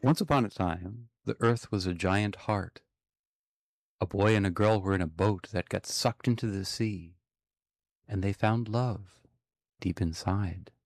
Once upon a time, the earth was a giant heart. A boy and a girl were in a boat that got sucked into the sea, and they found love deep inside.